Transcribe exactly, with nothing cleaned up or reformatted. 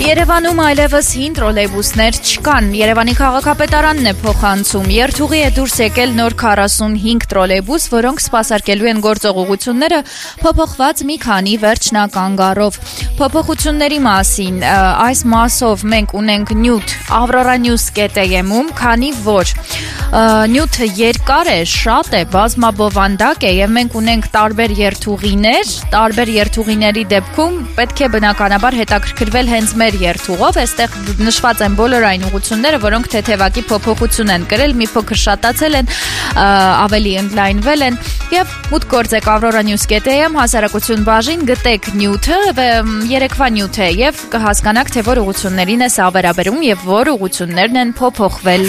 Երևանում այլևս հին տրոլեյբուսներ չկան, Երևանի քաղաքապետարանն է փոխանցում, երթուղի է դուրս եկել նոր քառասունհինգ տրոլեյբուս, որոնք սպասարկելու են գործող ուղղությունները փոփոխված մի քանի վերջնականգառով։ Փոփոխությունների մասին այս մասով մենք ունենք նյութ Aurora News կետ է եմ-ում, քանի որ նյութը երկար է, շատ է, բազմաբովանդակ է եւ մենք ունենք տարբեր երթուղիներ, տարբեր երթուղիների դեպքում պետք է բնականաբար հետաքրքրվել հենց մեր երթուղով, այստեղ նշված են բոլոր այն ուղղությունները, որոնք թեթևակի փոփոխություն են կրել, մի փոքր շատացել են, ավելի ընդլայնվել են եւ մուտք գործեք Aurora News կետ եմ հասարակություն բաժին, գտեք նյութը, երեկվա նյութ է եւ կհասկանաք թե որ ուղղություններին է սա վերաբերում եւ որ ուղղություններն են փոփոխվել։